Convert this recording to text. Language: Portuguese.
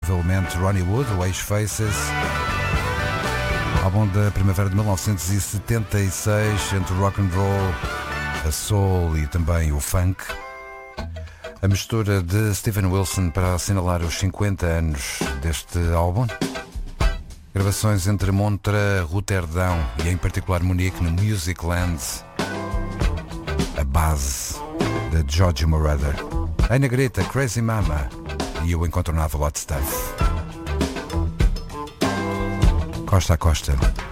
provavelmente Ronnie Wood, o ex-Faces. Álbum da primavera de 1976, entre o rock and roll, a soul e também o funk. A mistura de Steven Wilson para assinalar os 50 anos deste álbum. Gravações entre Montreux, Roterdão e em particular Munique no Musicland. A base de Giorgio Moroder. A Negrita, Crazy Mama e o incontornável Hot Stuff. Costa a costa.